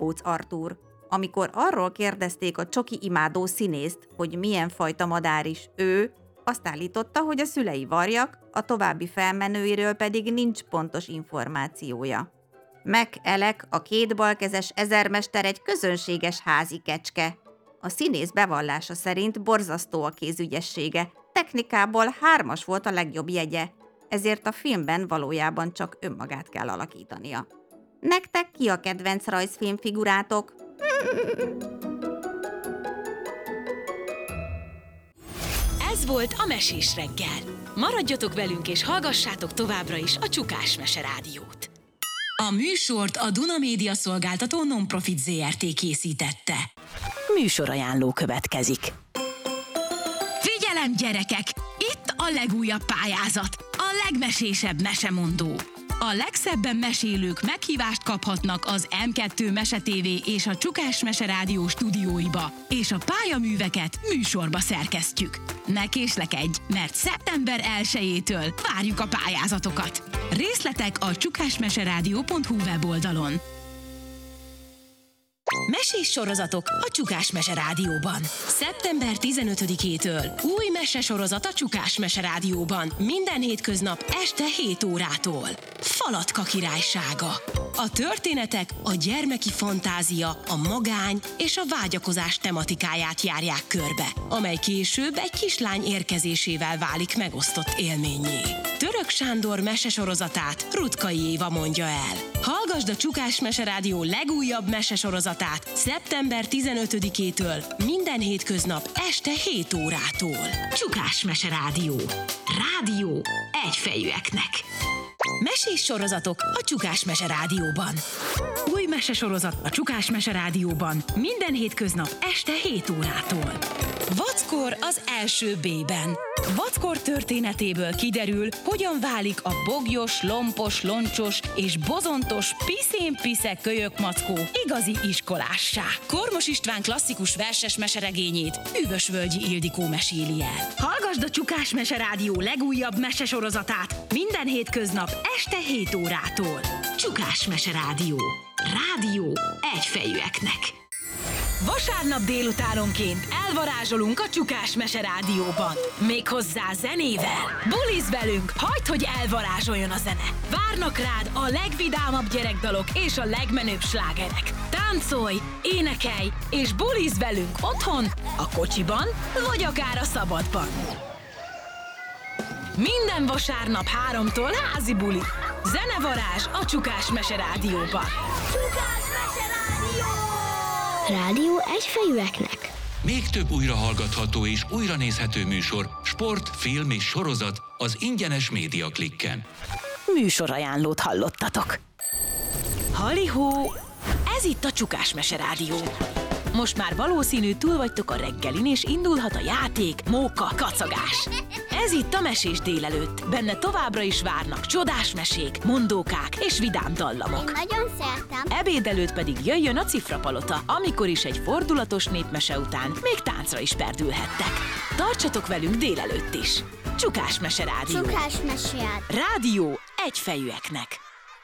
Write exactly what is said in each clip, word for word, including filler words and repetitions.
Póc Artúr. Amikor arról kérdezték a csoki imádó színészt, hogy milyen fajta madár is ő, azt állította, hogy a szülei varjak, a további felmenőiről pedig nincs pontos információja. Mac Alec, a kétbalkezes ezermester egy közönséges házi kecske. A színész bevallása szerint borzasztó a kézügyessége, technikából hármas volt a legjobb jegye, ezért a filmben valójában csak önmagát kell alakítania. Nektek ki a kedvenc rajzfilmfigurátok? Ez volt a Mesés reggel. Maradjatok velünk és hallgassátok továbbra is a Csukás Mese Rádiót. A műsort a Duna Média Szolgáltató Non-Profit zé er té készítette. Műsorajánló következik. Figyelem, gyerekek! Itt a legújabb pályázat, a legmesésebb mesemondó. A legszebben mesélők meghívást kaphatnak az em kettő Mese té vé és a Csukás Mese Rádió stúdióiba, és a pályaműveket műsorba szerkesztjük. Ne késlekedj, mert szeptember elsejétől várjuk a pályázatokat. Részletek a csukásmeseradio pont hu weboldalon. Mesés sorozatok a Csukás Mese Rádióban. szeptember tizenötödikétől új mesesorozat a Csukás Mese Rádióban. Minden hétköznap este hét órától. Falatka királysága. A történetek a gyermeki fantázia, a magány és a vágyakozás tematikáját járják körbe, amely később egy kislány érkezésével válik megosztott élménnyé. Török Sándor mesesorozatát Rutkai Éva mondja el. Hallgasd a Csukás Mese Rádió legújabb mesesorozatát szeptember tizenötödikétől minden hétköznap este hét órától. Csukás Mese Rádió. Rádió egyfejűeknek. Mesés sorozatok a Csukás Mese Rádióban. Új mesesorozat a Csukás Mese Rádióban minden hétköznap este hét órától. Vackor az első B-ben. Vackor történetéből kiderül, hogyan válik a bogyos, lompos, loncsos és bozontos piszén-piszek kölyökmackó igazi iskolássá. Kormos István klasszikus verses meseregényét Üvösvölgyi Ildikó meséli el. Hallgasd a Csukás Mese Rádió legújabb mesesorozatát minden hétköznap este hét órától. Csukás Mese Rádió. Rádió egyfejűeknek. Vasárnap délutánonként elvarázsolunk a Csukás Mese Rádióban. Méghozzá zenével. Bulizz velünk, hagyd, hogy elvarázsoljon a zene. Várnak rád a legvidámabb gyerekdalok és a legmenőbb slágerek. Táncolj, énekelj és bulizz velünk otthon, a kocsiban vagy akár a szabadban. Minden vasárnap háromtól házi buli. Zenevarázs a Csukás Mese Rádióban. Csukás Mese Rádió! Rádió egyfejűeknek. Még több újrahallgatható és újranézhető műsor, sport, film és sorozat az ingyenes Média Klikken. Műsorajánlót hallottatok. Halihó! Ez itt a Csukás Mese Rádió. Most már valószínű túl vagytok a reggelin, és indulhat a játék, móka, kacagás. Ez itt a Mesés délelőtt. Benne továbbra is várnak csodás mesék, mondókák és vidám dallamok. Én nagyon szeretem. Ebéd előtt pedig jöjjön a Cifrapalota, amikor is egy fordulatos népmese után még táncra is perdülhettek. Tartsatok velünk délelőtt is. Csukás Mese Rádió. Csukás Mese Rádió egyfejűeknek.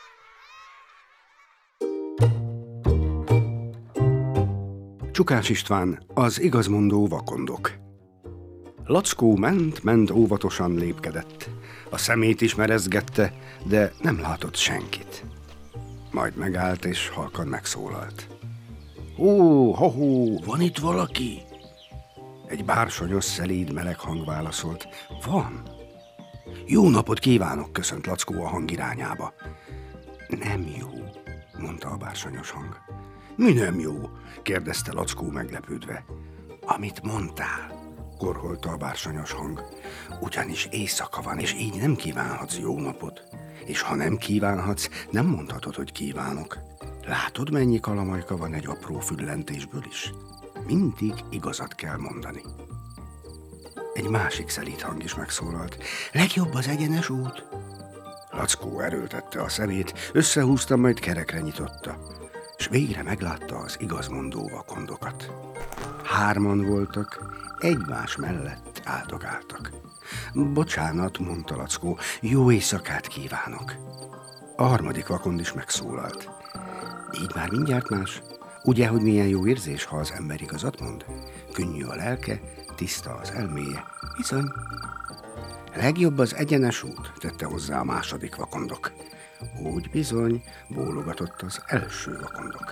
Csukás István, az igazmondó vakondok. Lackó ment, ment, óvatosan lépkedett. A szemét is merezgette, de nem látott senkit. Majd megállt és halkan megszólalt. Ó, ho-hó, van itt valaki? Egy bársonyos, szelíd, meleg hang válaszolt. Van. Jó napot kívánok, köszönt Lackó a hang irányába. Nem jó, mondta a bársonyos hang. Mi nem jó? Kérdezte Lackó meglepődve. Amit mondtál, korholta a bársonyos hang. Ugyanis éjszaka van, és így nem kívánhatsz jó napot. És ha nem kívánhatsz, nem mondhatod, hogy kívánok. Látod, mennyi kalamajka van egy apró füllentésből is? Mindig igazat kell mondani. Egy másik szelíd hang is megszólalt. Legjobb az egyenes út. Lackó erőltette a szemét, összehúzta, majd kerekre nyitotta, s végre meglátta az igazmondó vakondokat. Hárman voltak, egymás mellett áldogáltak. Bocsánat, mondta Lackó, jó éjszakát kívánok. A harmadik vakond is megszólalt. Így már mindjárt más. Ugye, hogy milyen jó érzés, ha az ember igazat mond? Könnyű a lelke, tiszta az elméje. Bizony. Legjobb az egyenes út, tette hozzá a második vakondok. Úgy bizony, bólogatott az első vakondok.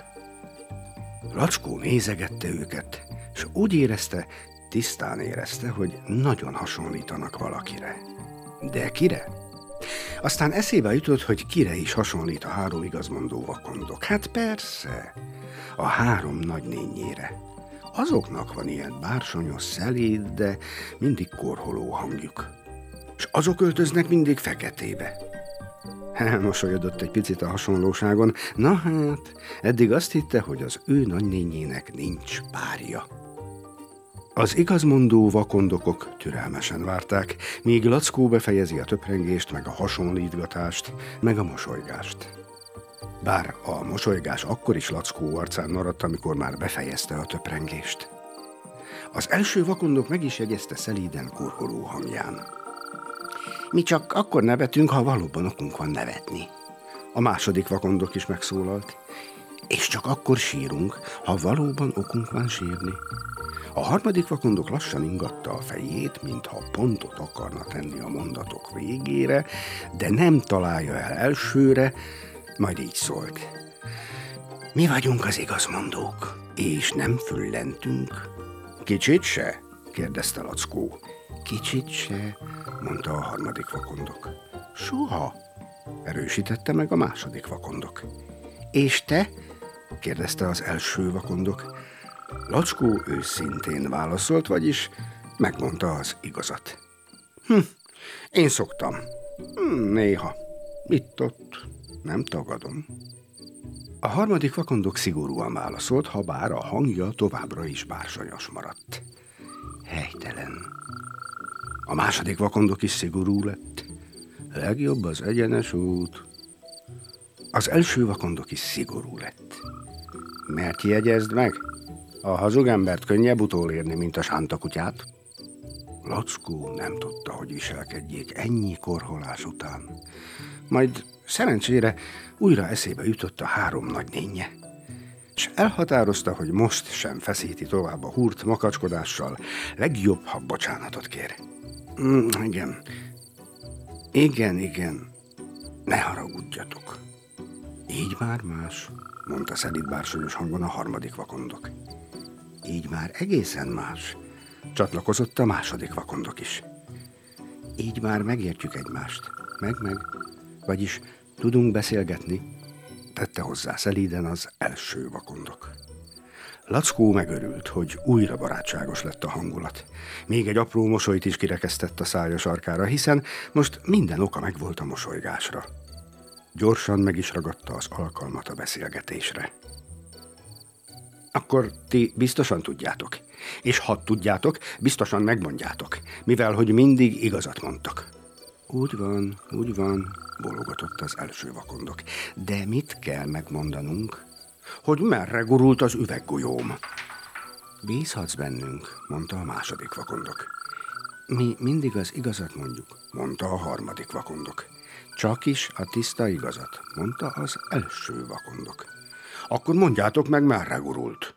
Lacskó nézegette őket, és úgy érezte, tisztán érezte, hogy nagyon hasonlítanak valakire. De kire? Aztán eszébe jutott, hogy kire is hasonlít a három igazmondó vakondok. Hát persze, a három nagynényére. Azoknak van ilyen bársonyos, szelíd, de mindig korholó hangjuk. És azok öltöznek mindig feketébe. Elmosolyodott egy picit a hasonlóságon. Na hát, eddig azt hitte, hogy az ő nagynényének nincs párja. Az igazmondó vakondokok türelmesen várták, míg Lackó befejezi a töprengést, meg a hasonlítgatást, meg a mosolygást. Bár a mosolygás akkor is Lackó arcán maradt, amikor már befejezte a töprengést. Az első vakondok meg is jegyezte szelíden korholó hangján. Mi csak akkor nevetünk, ha valóban okunk van nevetni. A második vakondok is megszólalt. És csak akkor sírunk, ha valóban okunk van sírni. A harmadik vakondok lassan ingatta a fejét, mintha pontot akarna tenni a mondatok végére, de nem találja el elsőre, majd így szólt. Mi vagyunk az igazmondók, és nem füllentünk. Kicsit se? kérdezte Lackó. Kicsit se, mondta a harmadik vakondok. Soha, erősítette meg a második vakondok. És te? kérdezte az első vakondok. Lackó őszintén válaszolt, vagyis megmondta az igazat. Hm, én szoktam. Hm, néha. Itt-ott. Nem tagadom. A harmadik vakondok szigorúan válaszolt, ha bár a hangja továbbra is bársonyos maradt. Helytelen. A második vakondok is szigorú lett. Legjobb az egyenes út. Az első vakondok is szigorú lett. Mert jegyezd meg, a hazug embert könnyebb utolérni, mint a sántakutyát. Lackó nem tudta, hogy viselkedjék ennyi korholás után. Majd szerencsére újra eszébe jutott a három nagynénje, és elhatározta, hogy most sem feszíti tovább a húrt makacskodással, legjobb, ha bocsánatot kér. Mm, igen, igen, igen, ne haragudjatok. Így már más, mondta szelíd bársonyos hangon a harmadik vakondok. Így már egészen más, csatlakozott a második vakondok is. Így már megértjük egymást, meg-meg, vagyis tudunk beszélgetni, tette hozzá szelíden az első vakondok. Lackó megörült, hogy újra barátságos lett a hangulat. Még egy apró mosolyt is kirekesztett a szája sarkára, hiszen most minden oka megvolt a mosolygásra. Gyorsan meg is ragadta az alkalmat a beszélgetésre. Akkor ti biztosan tudjátok, és ha tudjátok, biztosan megmondjátok, mivel hogy mindig igazat mondtak. Úgy van, úgy van, bólogatott az első vakondok. De mit kell megmondanunk? Hogy merre gurult az üveggolyóm? Bízhatsz bennünk, mondta a második vakondok. Mi mindig az igazat mondjuk, mondta a harmadik vakondok. Csak is a tiszta igazat, mondta az első vakondok. Akkor mondjátok meg, merre gurult.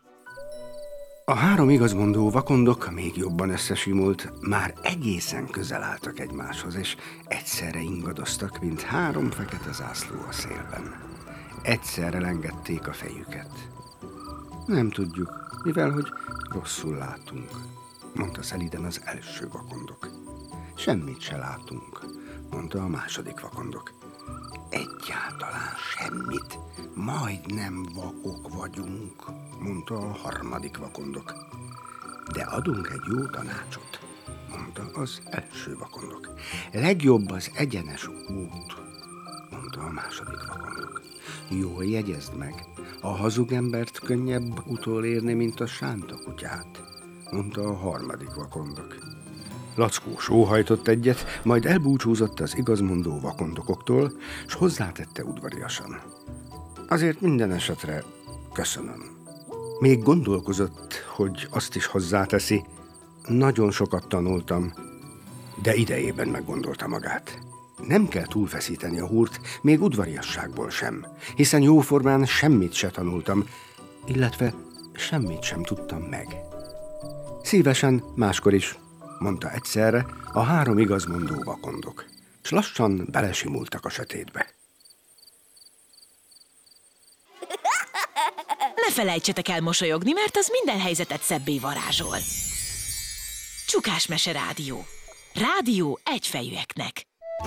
A három igazmondó vakondok még jobban összesimult, már egészen közel álltak egymáshoz, és egyszerre ingadoztak, mint három fekete zászló a szélben. Egyszerre lengették a fejüket. Nem tudjuk, mivel hogy rosszul látunk, mondta szelíden az első vakondok. Semmit se látunk, mondta a második vakondok. Egyáltalán semmit, majdnem vakok vagyunk, mondta a harmadik vakondok. De adunk egy jó tanácsot, mondta az első vakondok. Legjobb az egyenes út, mondta a második vakondok. Jól jegyezd meg, a hazug embert könnyebb utolérni, mint a sántakutyát, mondta a harmadik vakondok. Lackó sóhajtott egyet, majd elbúcsúzott az igazmondó vakondokoktól, s hozzátette udvariasan. Azért minden esetre köszönöm. Még gondolkozott, hogy azt is hozzáteszi. Nagyon sokat tanultam, de idejében meggondolta magát. Nem kell túlfeszíteni a húrt, még udvariasságból sem, hiszen jóformán semmit se tanultam, illetve semmit sem tudtam meg. Szívesen máskor is, mondta egyszerre a három igazmondó vakondok, s lassan belesimultak a sötétbe. Ne felejtsetek el mosolyogni, mert az minden helyzetet szebbé varázsol. Csukás Mese Rádió. Rádió egyfejűeknek.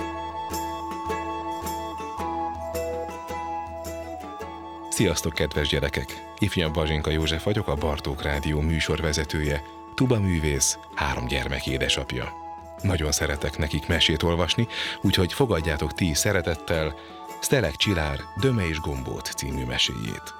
Sziasztok, kedves gyerekek! Ifjabb Bazsinka József vagyok, a Bartók Rádió műsorvezetője, tubaművész, három gyermek édesapja. Nagyon szeretek nekik mesét olvasni, úgyhogy fogadjátok ti is szeretettel Sztelek Csillár Döme és Gombóc című meséjét.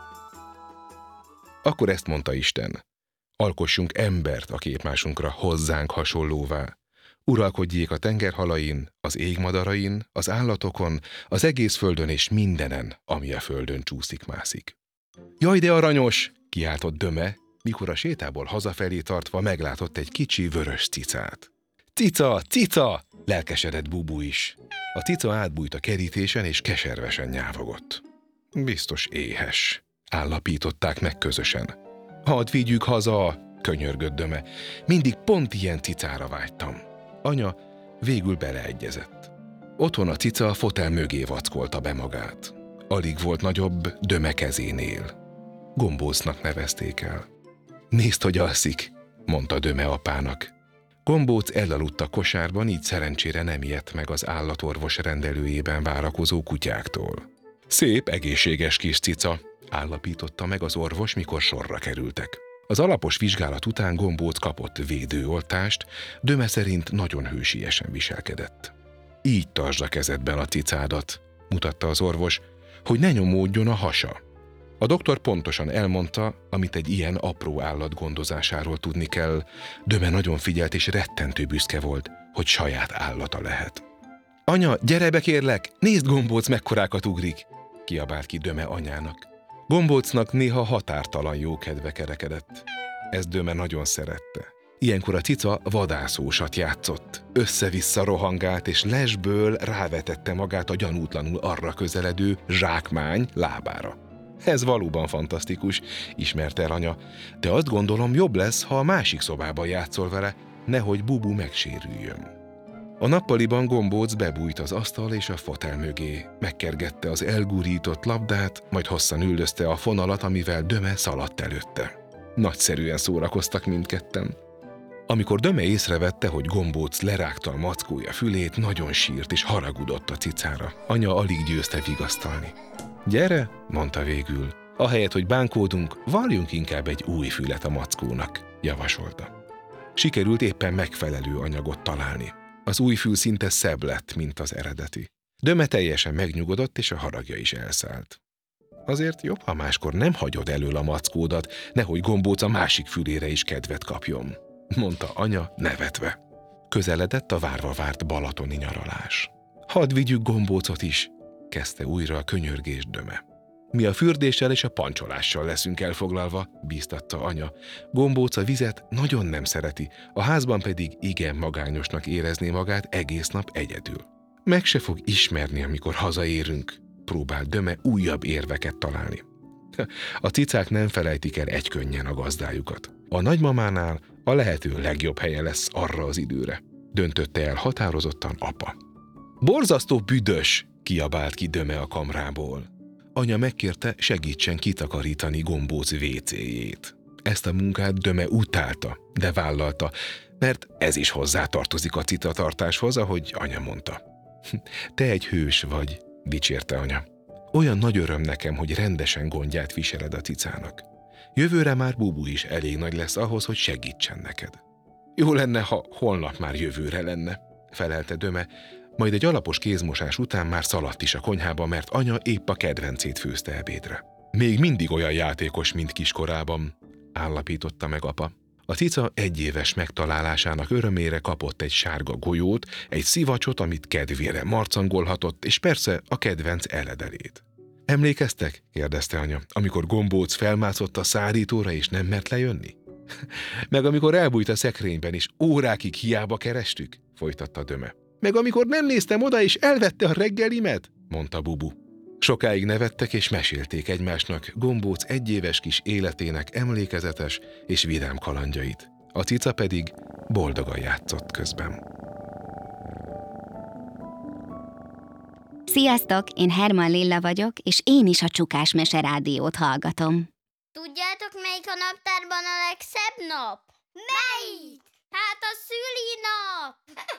Akkor ezt mondta Isten: alkossunk embert a képmásunkra, hozzánk hasonlóvá. Uralkodjék a tengerhalain, az égmadarain, az állatokon, az egész földön és mindenen, ami a földön csúszik-mászik. Jaj, de aranyos! Kiáltott Döme, mikor a sétából hazafelé tartva meglátott egy kicsi vörös cicát. Cica, cica! Lelkesedett Bubu is. A cica átbújt a kerítésen és keservesen nyávogott. Biztos éhes, állapították meg közösen. Hadd vigyük haza, könyörgött Döme. Mindig pont ilyen cicára vágytam. Anya végül beleegyezett. Otthon a cica a fotel mögé vackolta be magát. Alig volt nagyobb Döme kezénél. Gombócnak nevezték el. Nézd, hogy alszik, mondta Döme apának. Gombóc elaludt a kosárban, így szerencsére nem ijedt meg az állatorvos rendelőjében várakozó kutyáktól. Szép, egészséges kis cica, állapította meg az orvos, mikor sorra kerültek. Az alapos vizsgálat után Gombóc kapott védőoltást, Döme szerint nagyon hősiesen viselkedett. Így tartsd a kezedben a cicádat, mutatta az orvos, hogy ne nyomódjon a hasa. A doktor pontosan elmondta, amit egy ilyen apró állat gondozásáról tudni kell. Döme nagyon figyelt és rettentő büszke volt, hogy saját állata lehet. Anya, gyere be kérlek, nézd, Gombóc mekkorákat ugrik, kiabált ki Döme anyának. Gombócnak néha határtalan jó kedve kerekedett. Ezt Döme nagyon szerette. Ilyenkor a cica vadászósat játszott. Össze-vissza rohangált, és lesből rávetette magát a gyanútlanul arra közeledő zsákmány lábára. Ez valóban fantasztikus, ismerte el anya, de azt gondolom, jobb lesz, ha a másik szobában játszol vele, nehogy Bubu megsérüljön. A nappaliban Gombóc bebújt az asztal és a fotel mögé, megkergette az elgurított labdát, majd hosszan üldözte a fonalat, amivel Döme szaladt előtte. Nagyszerűen szórakoztak mindketten. Amikor Döme észrevette, hogy Gombóc lerágta a mackója fülét, nagyon sírt és haragudott a cicára. Anya alig győzte vigasztalni. Gyere, mondta végül, ahelyett, hogy bánkódunk, varjunk inkább egy új fület a mackónak, javasolta. Sikerült éppen megfelelő anyagot találni. Az új fül szinte szebb lett, mint az eredeti. Döme teljesen megnyugodott, és a haragja is elszállt. Azért jobb, ha máskor nem hagyod elől a mackódat, nehogy Gombóc a másik fülére is kedvet kapjon, mondta anya nevetve. Közeledett a várva várt balatoni nyaralás. Hadd vigyük Gombócot is, kezdte újra a könyörgés Döme. Mi a fürdéssel és a pancsolással leszünk elfoglalva, bíztatta anya. Gombóc a vizet nagyon nem szereti, a házban pedig igen magányosnak érezné magát egész nap egyedül. Meg se fog ismerni, amikor hazaérünk, próbált Döme újabb érveket találni. A cicák nem felejtik el egykönnyen a gazdájukat. A nagymamánál a lehető legjobb helye lesz arra az időre, döntötte el határozottan apa. Borzasztó büdös, kiabált ki Döme a kamrából. Anya megkérte, segítsen kitakarítani Gombóc vécéjét. Ezt a munkát Döme utálta, de vállalta, mert ez is hozzátartozik a citatartáshoz, ahogy anya mondta. Te egy hős vagy, dicsérte anya. Olyan nagy öröm nekem, hogy rendesen gondját viseled a cicának. Jövőre már Bubu is elég nagy lesz ahhoz, hogy segítsen neked. Jó lenne, ha holnap már jövőre lenne, felelte Döme, majd egy alapos kézmosás után már szaladt is a konyhába, mert anya épp a kedvencét főzte ebédre. Még mindig olyan játékos, mint kiskorában, állapította meg apa. A cica egyéves megtalálásának örömére kapott egy sárga golyót, egy szivacsot, amit kedvére marcangolhatott, és persze a kedvenc eledelét. Emlékeztek? kérdezte anya, amikor Gombóc felmászott a szárítóra és nem mert lejönni? Meg amikor elbújt a szekrényben, és órákig hiába kerestük, folytatta Döme. Meg amikor nem néztem oda, és elvette a reggelimet, mondta Bubu. Sokáig nevettek és mesélték egymásnak Gombóc egyéves kis életének emlékezetes és vidám kalandjait. A cica pedig boldogan játszott közben. Sziasztok, én Herman Lilla vagyok, és én is a Csukás Mese Rádiót hallgatom. Tudjátok, melyik a naptárban a legszebb nap? Melyik? Hát a szülinap!